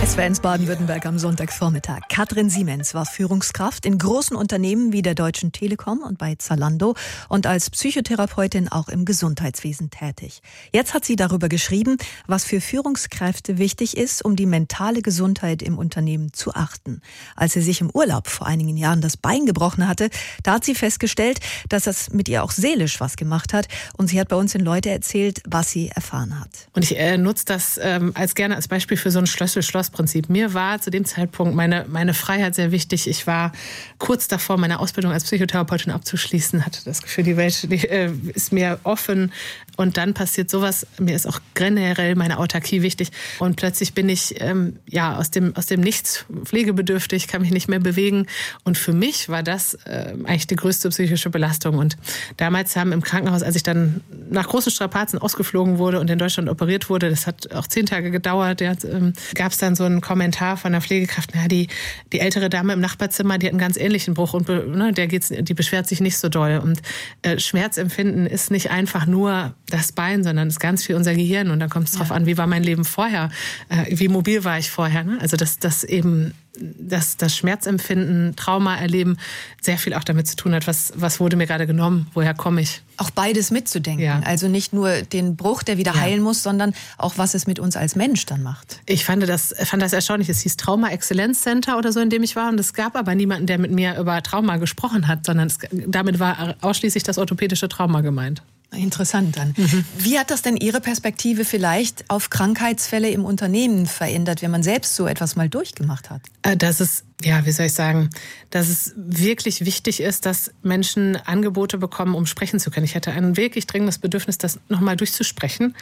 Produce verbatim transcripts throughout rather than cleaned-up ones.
S W R eins Baden-Württemberg am Sonntagvormittag. Katrin Siemens war Führungskraft in großen Unternehmen wie der Deutschen Telekom und bei Zalando und als Psychotherapeutin auch im Gesundheitswesen tätig. Jetzt hat sie darüber geschrieben, was für Führungskräfte wichtig ist, um die mentale Gesundheit im Unternehmen zu achten. Als sie sich im Urlaub vor einigen Jahren das Bein gebrochen hatte, da hat sie festgestellt, dass das mit ihr auch seelisch was gemacht hat. Und sie hat bei uns in Leute erzählt, was sie erfahren hat. Und ich äh, nutze das ähm, als gerne als Beispiel für so ein Schlüssel-Schloss-Prinzip. Mir war zu dem Zeitpunkt meine, meine Freiheit sehr wichtig. Ich war kurz davor, meine Ausbildung als Psychotherapeutin abzuschließen, hatte das Gefühl, die Welt die, äh, ist mir offen. Und dann passiert sowas. Mir ist auch generell meine Autarkie wichtig. Und plötzlich bin ich ähm, ja, aus dem, aus dem Nichts pflegebedürftig, kann mich nicht mehr bewegen. Und für mich war das äh, eigentlich die größte psychische Belastung. Und damals haben im Krankenhaus, als ich dann nach großen Strapazen ausgeflogen wurde und in Deutschland operiert wurde, das hat auch zehn Tage gedauert, ja, ähm, gab es dann so einen Kommentar von der Pflegekraft, na, die, die ältere Dame im Nachbarzimmer, die hat einen ganz ähnlichen Bruch und ne, der geht's, die beschwert sich nicht so doll. Und äh, Schmerzempfinden ist nicht einfach nur das Bein, sondern ist ganz viel unser Gehirn. Und dann kommt es drauf ja. an, wie war mein Leben vorher, äh, wie mobil war ich vorher. Ne? Also dass das eben dass das Schmerzempfinden, Trauma erleben sehr viel auch damit zu tun hat, was, was wurde mir gerade genommen, woher komme ich. Auch beides mitzudenken. Ja. Also nicht nur den Bruch, der wieder ja. heilen muss, sondern auch, was es mit uns als Mensch dann macht. Ich fand das, fand das erstaunlich. Es hieß Trauma Exzellenz Center oder so, in dem ich war. Und es gab aber niemanden, der mit mir über Trauma gesprochen hat, sondern es, damit war ausschließlich das orthopädische Trauma gemeint. Interessant dann. Mhm. Wie hat das denn Ihre Perspektive vielleicht auf Krankheitsfälle im Unternehmen verändert, wenn man selbst so etwas mal durchgemacht hat? Dass es, ja, wie soll ich sagen, dass es wirklich wichtig ist, dass Menschen Angebote bekommen, um sprechen zu können. Ich hatte ein wirklich dringendes Bedürfnis, das nochmal durchzusprechen.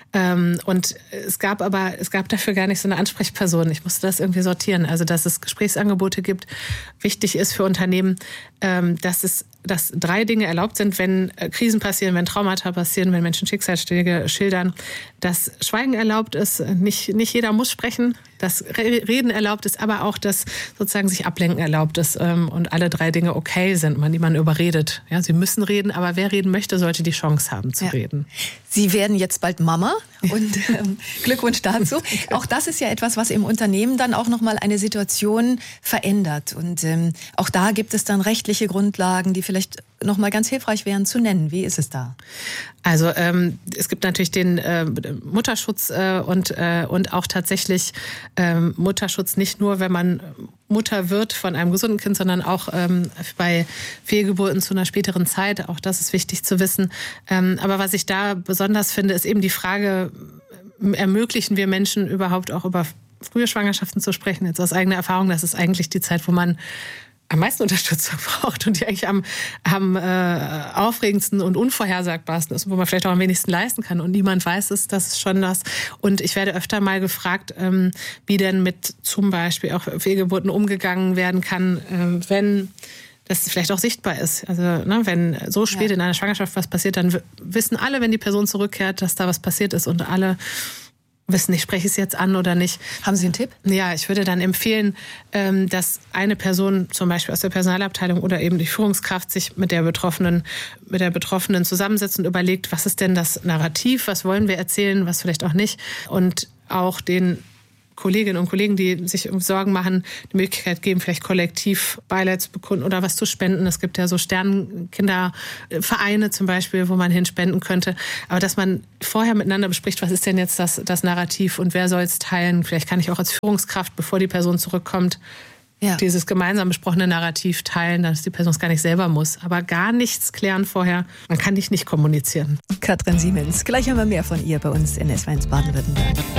Und es gab aber, es gab dafür gar nicht so eine Ansprechperson. Ich musste das irgendwie sortieren. Also, dass es Gesprächsangebote gibt. Wichtig ist für Unternehmen, dass es dass drei Dinge erlaubt sind, wenn Krisen passieren, wenn Traumata passieren, wenn Menschen Schicksalsschläge schildern. Dass Schweigen erlaubt ist, nicht, nicht jeder muss sprechen. Dass Reden erlaubt ist, aber auch, dass sozusagen sich Ablenken erlaubt ist und alle drei Dinge okay sind, man niemanden überredet. Ja, sie müssen reden, aber wer reden möchte, sollte die Chance haben zu ja. reden. Sie werden jetzt bald Mama und ähm, Glückwunsch dazu. Auch das ist ja etwas, was im Unternehmen dann auch nochmal eine Situation verändert. Und ähm, auch da gibt es dann rechtliche Grundlagen, die vielleicht nochmal ganz hilfreich wären zu nennen. Wie ist es da? Also ähm, es gibt natürlich den äh, Mutterschutz äh, und, äh, und auch tatsächlich ähm, Mutterschutz nicht nur, wenn man Mutter wird von einem gesunden Kind, sondern auch ähm, bei Fehlgeburten zu einer späteren Zeit. Auch das ist wichtig zu wissen. Ähm, aber was ich da besonders finde, ist eben die Frage, ermöglichen wir Menschen überhaupt auch über frühe Schwangerschaften zu sprechen? Jetzt aus eigener Erfahrung, das ist eigentlich die Zeit, wo man am meisten Unterstützung braucht und die eigentlich am, am äh, aufregendsten und unvorhersagbarsten ist, wo man vielleicht auch am wenigsten leisten kann und niemand weiß es, das ist schon das. Und ich werde öfter mal gefragt, ähm, wie denn mit zum Beispiel auch Fehlgeburten umgegangen werden kann, äh, wenn das vielleicht auch sichtbar ist. Also ne, wenn so spät ja. in einer Schwangerschaft was passiert, dann w- wissen alle, wenn die Person zurückkehrt, dass da was passiert ist und alle wissen nicht, spreche ich es jetzt an oder nicht. Haben Sie einen Tipp? Ja, ich würde dann empfehlen, dass eine Person, zum Beispiel aus der Personalabteilung oder eben die Führungskraft, sich mit der Betroffenen, mit der Betroffenen zusammensetzt und überlegt, was ist denn das Narrativ, was wollen wir erzählen, was vielleicht auch nicht. Und auch den Kolleginnen und Kollegen, die sich um Sorgen machen, die Möglichkeit geben, vielleicht kollektiv Beileid zu bekunden oder was zu spenden. Es gibt ja so Sternenkindervereine zum Beispiel, wo man hinspenden könnte. Aber dass man vorher miteinander bespricht, was ist denn jetzt das, das Narrativ und wer soll es teilen? Vielleicht kann ich auch als Führungskraft, bevor die Person zurückkommt, ja. dieses gemeinsam besprochene Narrativ teilen, dass die Person es gar nicht selber muss. Aber gar nichts klären vorher. Man kann dich nicht kommunizieren. Katrin Siemens. Gleich haben wir mehr von ihr bei uns in S W R eins Baden-Württemberg.